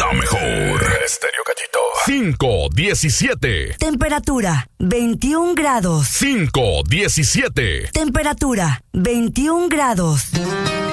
La mejor. Estéreo Gallito. 5:17. Temperatura 21 grados. 5:17. Temperatura 21 grados.